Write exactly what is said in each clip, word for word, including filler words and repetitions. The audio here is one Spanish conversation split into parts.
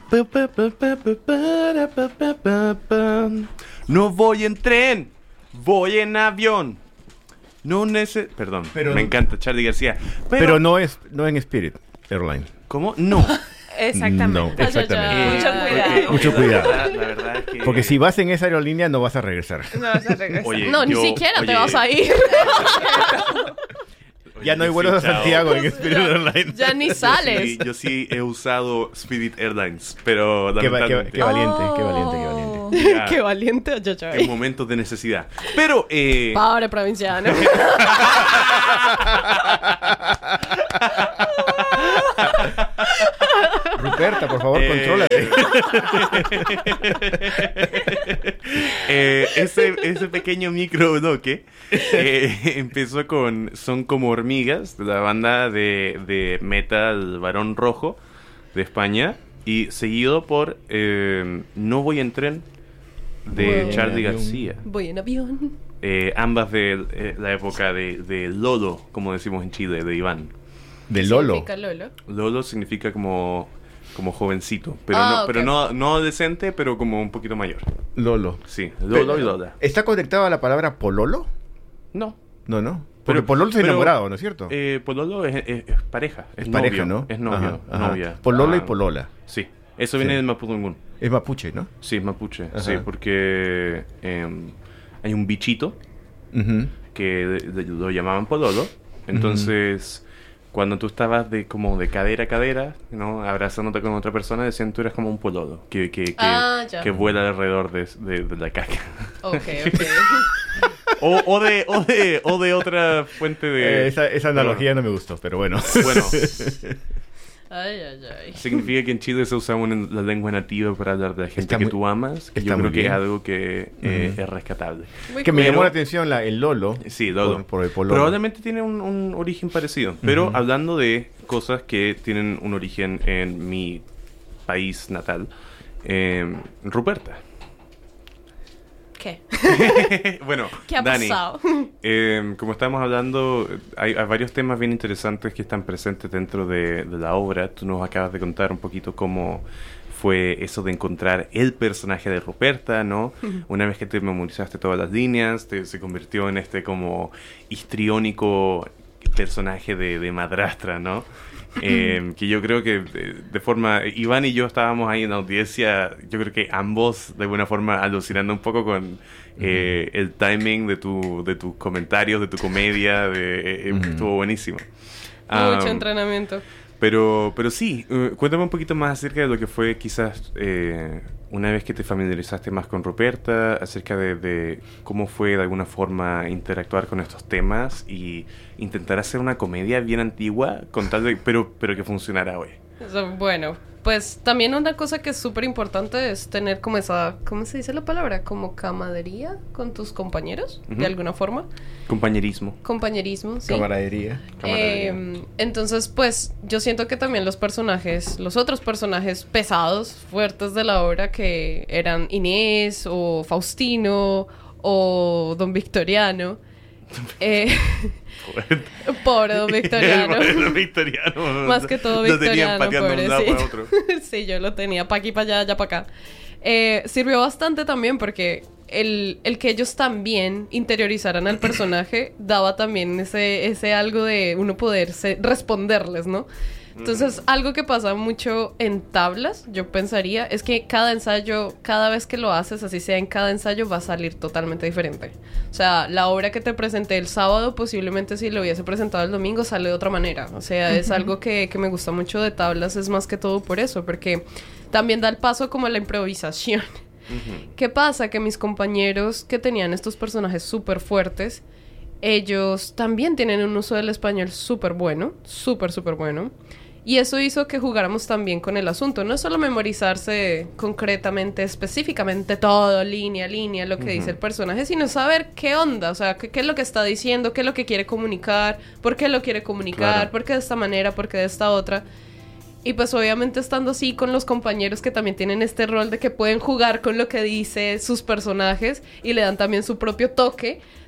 No voy en tren, voy en avión. No neces... Perdón, pero, me encanta Charly García. Pero, pero no es no en Spirit Airline. ¿Cómo? No. Exactamente. No, exactamente. Mucho cuidado. Mucho cuidado. La, la verdad es que... Porque si vas en esa aerolínea no vas a regresar. No vas a regresar. Oye, no, yo, ni siquiera oye, te vas a ir. Oye, ya no hay vuelos sí, a Santiago en Spirit ya, Airlines. Ya ni sales. Sí, yo sí he usado Spirit Airlines, pero Qué, va, qué, qué valiente, Oh. qué valiente, qué valiente. Ya, Qué valiente, yo, yo. en momentos de necesidad. Pero, eh... Pobre provinciano. Ruperta, por favor, Eh, contrólate. eh, ese, ese pequeño micro bloque eh, empezó con Son como hormigas, la banda de, de metal Barón Rojo de España, y seguido por eh, No voy en tren de Voy Charly en avión. García. Voy en avión. Eh, ambas de eh, la época de, de Lolo, como decimos en Chile, de Iván. De Lolo. Significa Lolo. Lolo significa como, como jovencito, pero, Ah, no, ok. pero no, no adolescente, pero como un poquito mayor. Lolo. Sí, Lolo y Lola. ¿Está conectado a la palabra pololo? No. No, no. Porque Pero- pololo es pero, enamorado, ¿no es cierto? Eh, Pololo es, es- es pareja, es, es novio, pareja, ¿no? Es novio, Ajá, ajá. novia. Pololo y Ah, polola. Sí, eso viene Sí. del Mapudungun. Es mapuche, ¿no? Sí, es mapuche. Ajá. Sí, porque eh, hay un bichito Ujú. que de- de- lo llamaban Pololo. Entonces, cuando tú estabas de como de cadera a cadera, ¿no? Abrazándote con otra persona, decían tú eras como un Pololo que, que, que, Ah, ya. que vuela alrededor de, de- de la caca. Ok, ok. O, o, de, o, de, o de otra fuente de... Eh, esa, esa analogía no me gustó, pero bueno. Bueno, Ay, ay, ay. significa que en Chile se usa una, la lengua nativa para hablar de la gente Está que muy- tú amas, que está yo muy creo que es bien. algo que eh, Ujú. es rescatable. Muy Que me Pero- llamó la atención la, el Lolo. Sí, Lolo. Por, por el pololo. Probablemente tiene un, un origen parecido. Pero Ujú. hablando de cosas que tienen un origen en mi país natal, eh, Ruperta. ¿Qué? Bueno, ¿Qué ha Dani, pasado? eh, como estamos hablando, hay, hay varios temas bien interesantes que están presentes dentro de, de la obra. Tú nos acabas de contar un poquito cómo fue eso de encontrar el personaje de Ruperta, ¿no? Una vez que te memorizaste todas las líneas, te, se convirtió en este como histriónico personaje de, de madrastra, ¿no? Eh, que yo creo que de, de forma... Iván y yo estábamos ahí en la audiencia, yo creo que ambos de alguna forma alucinando un poco con eh, el timing de, tu, de tus comentarios, de tu comedia, de, eh, Ujú. estuvo buenísimo. Mucho Um, entrenamiento. pero, pero sí, uh, cuéntame un poquito más acerca de lo que fue quizás eh, una vez que te familiarizaste más con Ruperta, acerca de, de cómo fue de alguna forma interactuar con estos temas y intentar hacer una comedia bien antigua, con tal de, pero, pero que funcionara hoy. Eso, bueno, pues también una cosa que es súper importante es tener como esa, ¿cómo se dice la palabra? Como camaradería con tus compañeros, Ujú. de alguna forma. Compañerismo. Compañerismo, sí. Camaradería. Camaradería. Eh, entonces, pues, yo siento que también los personajes, los otros personajes pesados, fuertes de la obra, que eran Inés o Faustino o Don Victoriano. eh, pobre Don Victoriano. Los victorianos. Más que todo Lo tenían victoriano, pateando de un lado para pobrecito. otro. Sí, yo lo tenía pa' aquí, pa' allá, allá pa' acá. Eh, sirvió bastante también porque el, el que ellos también interiorizaran al personaje daba también ese, ese algo de uno poderse responderles, ¿no? Entonces, algo que pasa mucho en tablas, yo pensaría, es que cada ensayo, cada vez que lo haces, así sea en cada ensayo, va a salir totalmente diferente. O sea, la obra que te presenté el sábado, posiblemente si lo hubiese presentado el domingo, sale de otra manera. O sea, es algo que, que me gusta mucho de tablas, es más que todo por eso, porque también da el paso como a la improvisación. Ujú. ¿Qué pasa? Que mis compañeros que tenían estos personajes súper fuertes, ellos también tienen un uso del español súper bueno, súper, súper bueno. Y eso hizo que jugáramos también con el asunto. No es solo memorizarse concretamente, específicamente todo, línea a línea, lo que Ujú. dice el personaje, sino saber qué onda, o sea, qué, qué es lo que está diciendo, qué es lo que quiere comunicar, por qué lo quiere comunicar, Claro. por qué de esta manera, por qué de esta otra. Y pues obviamente estando así con los compañeros que también tienen este rol de que pueden jugar con lo que dice sus personajes y le dan también su propio toque,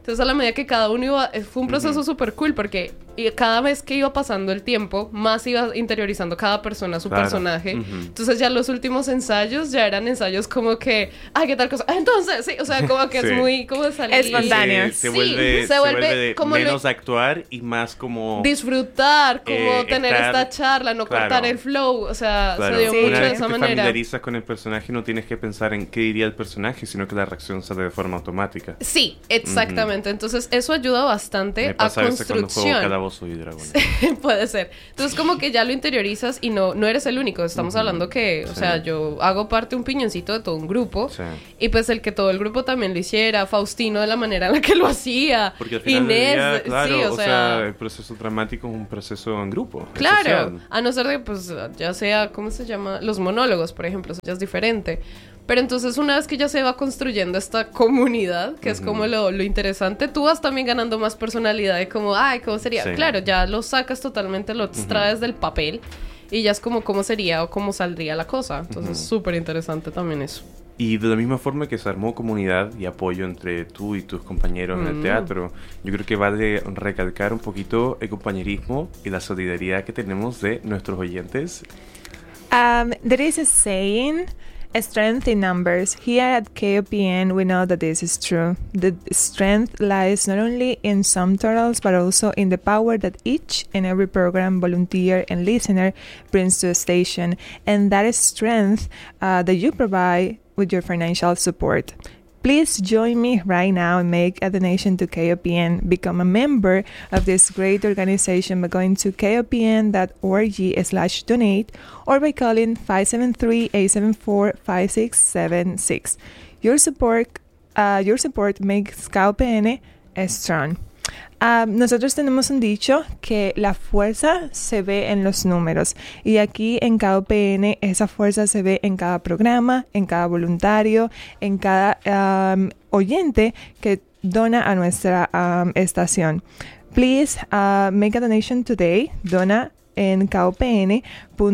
Entonces, a la medida que cada uno iba... Fue un proceso uh-huh. súper cool porque cada vez que iba pasando el tiempo, más iba interiorizando cada persona su claro. personaje. Uh-huh. Entonces, ya los últimos ensayos ya eran ensayos como que... Ay, ¿qué tal cosa? Ah, entonces, sí. O sea, como que sí. es muy... Como salir... Espontáneo. Se, se vuelve, sí, se se vuelve, vuelve como menos lo... actuar y más como... Disfrutar, como eh, tener estar, esta charla, no claro. cortar el flow. O sea, claro. se dio Sí. mucho Una de vez esa que te manera. familiarizas con el personaje, no tienes que pensar en qué diría el personaje, sino que la reacción sale de forma automática. Sí, exactamente. Uh-huh. Entonces, eso ayuda bastante Me pasa a a veces cuando construcción. juego Calabozos y Dragones. Puede ser. Entonces, como que ya lo interiorizas y no, no eres el único. Estamos uh-huh. hablando que, o sí. sea, yo hago parte un piñoncito de todo un grupo. Sí. Y pues el que todo el grupo también lo hiciera, Faustino de la manera en la que lo hacía. Porque al final Inés, del día, claro, sí, o, o sea, sea, el proceso dramático es un proceso en grupo. Claro, a no ser de, pues, ya sea, ¿cómo se llama? Los monólogos, por ejemplo, eso ya es diferente. Pero entonces, una vez que ya se va construyendo esta comunidad, que uh-huh. es como lo, lo interesante, tú vas también ganando más personalidad de como, ay, ¿cómo sería? Sí. Claro, ya lo sacas totalmente, lo extraes uh-huh. del papel y ya es como cómo sería o cómo saldría la cosa. Entonces, uh-huh. súper interesante también eso. Y de la misma forma que se armó comunidad y apoyo entre tú y tus compañeros mm. en el teatro, yo creo que vale recalcar un poquito el compañerismo y la solidaridad que tenemos de nuestros oyentes. Um, there is a saying, strength in numbers. Here at K O P N, we know that this is true. The strength lies not only in sum totals, but also in the power that each and every program, volunteer, and listener brings to a station. And that is strength uh, that you provide with your financial support. Please join me right now and make a donation to K O P N. Become a member of this great organization by going to kopn.org slash donate or by calling five seven three, eight seven four, five six seven six. Your support, uh, your support makes K O P N strong. Uh, nosotros tenemos un dicho que la fuerza se ve en los números y aquí en K O P N esa fuerza se ve en cada programa, en cada voluntario, en cada um, oyente que dona a nuestra um, estación. Please uh, make a donation today. Dona en kopn.org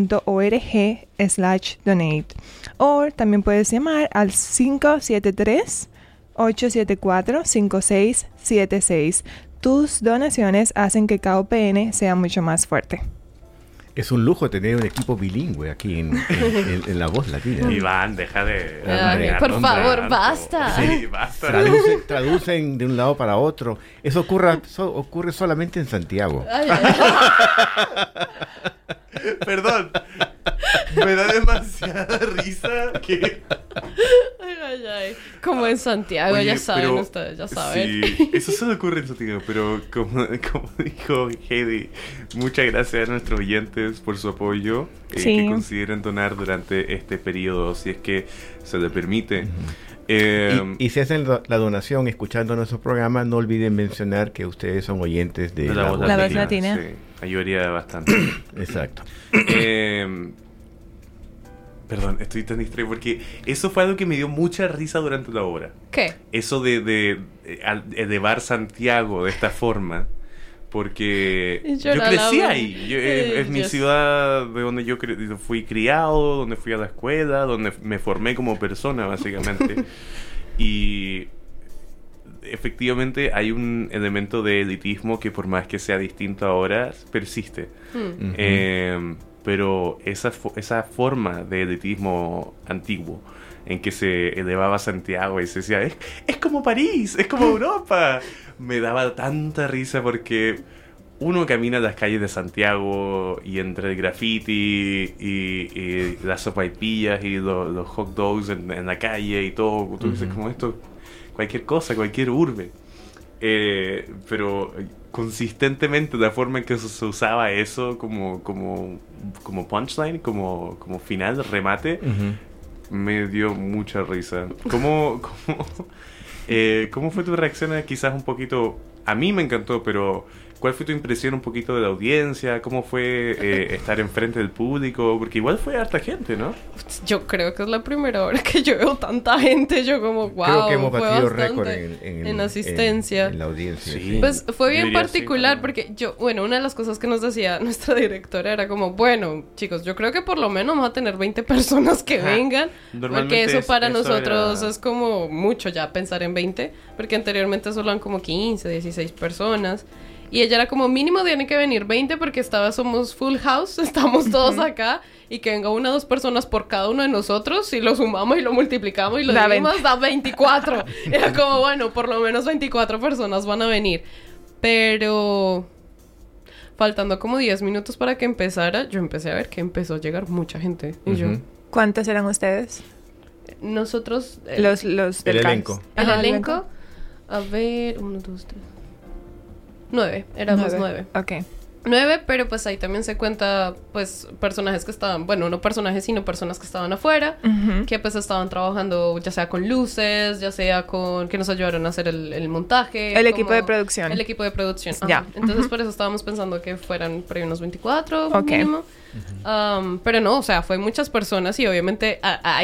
slash donate. O también puedes llamar al cinco siete tres, ocho siete cuatro, cinco seis siete seis. Tus donaciones hacen que K O P N sea mucho más fuerte. Es un lujo tener un equipo bilingüe aquí en, en, en La Voz Latina. Iván, deja de... Ay, por no, favor, no, basta. Sí, basta. Traducen, traducen de un lado para otro. Eso ocurre, so, ocurre solamente en Santiago. Ay, ay. Perdón. Me da demasiada risa que... Ay, ay, ay. Como en Santiago, Oye, ya saben pero, ustedes, ya saben. Sí, eso solo ocurre en Santiago, pero como, como dijo Heidi, muchas gracias a nuestros oyentes por su apoyo, eh, sí. que consideren donar durante este periodo, si es que se les permite. Uh-huh. Eh, y, y si hacen la donación escuchando nuestro programa, no olviden mencionar que ustedes son oyentes de, de La, la Voz La Latina. Voz Latina. Sí, ayudaría bastante. Exacto. Eh, perdón, estoy tan distraído porque eso fue algo que me dio mucha risa durante la obra. ¿Qué? Eso de, de, de elevar Santiago de esta forma. Porque yo crecí ahí. Yo, es, es mi ciudad de donde yo cre- fui criado, donde fui a la escuela, donde me formé como persona, básicamente. Y efectivamente hay un elemento de elitismo que por más que sea distinto ahora, persiste. Mm. Uh-huh. Eh, pero esa, fo- esa forma de elitismo antiguo en que se elevaba Santiago y se decía, es, es como París, es como Europa. Me daba tanta risa porque uno camina las calles de Santiago y entre el graffiti y, y las sopaipillas y lo, los hot dogs en, en la calle y todo, tú dices, uh-huh. como esto, cualquier cosa, cualquier urbe. Eh, pero consistentemente la forma en que se usaba eso como, como, como punchline, como, como final, remate, uh-huh. me dio mucha risa. ¿Cómo, cómo, eh, ¿Cómo fue tu reacción? Quizás un poquito... A mí me encantó, pero ¿cuál fue tu impresión un poquito de la audiencia? ¿Cómo fue eh, estar enfrente del público? Porque igual fue harta gente, ¿no? Yo creo que es la primera hora que yo veo tanta gente. Yo como, wow, creo que hemos fue batido bastante récord en, en, en asistencia. En, en la audiencia. Sí. Sí. Pues fue bien Debería particular ser, porque yo, bueno, una de las cosas que nos decía nuestra directora era como, bueno, chicos, yo creo que por lo menos vamos a tener veinte personas que Ajá. vengan. Normalmente Porque eso es- para eso nosotros era- es como mucho ya pensar en veinte. Porque anteriormente solo eran como quince, dieciséis personas. Y ella era como, mínimo tiene que venir veinte porque estaba, somos full house, estamos todos acá. Y que venga una o dos personas por cada uno de nosotros. Y lo sumamos y lo multiplicamos y lo Da dividimos, da veinticuatro. Era como, bueno, por lo menos veinticuatro personas van a venir. Pero faltando como diez minutos para que empezara, yo empecé a ver que empezó a llegar mucha gente. Y yo, Ujú. ¿Cuántos eran ustedes? nosotros... eh, Los, los del El cast. elenco. el Ajá, elenco, a ver, uno, dos, tres... Nueve, éramos nueve. Ok. Nueve, pero pues ahí también se cuenta, pues, personajes que estaban... Bueno, no personajes, sino personas que estaban afuera. Ujú. Que pues estaban trabajando ya sea con luces, ya sea con... Que nos ayudaron a hacer el, el montaje. El equipo como- de producción. El equipo de producción. ajá. Ya. Entonces Ujú. por eso estábamos pensando que fueran por ahí unos veinticuatro Ok. mínimo. Um, pero no, o sea, fue muchas personas y obviamente a- a-